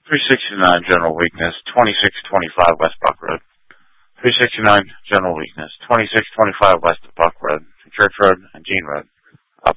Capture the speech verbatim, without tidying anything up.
three sixty-nine General Weakness, twenty-six twenty-five West Buck Road. three sixty-nine General Weakness, twenty-six twenty-five West of Buck Road, Church Road, and Jean Road.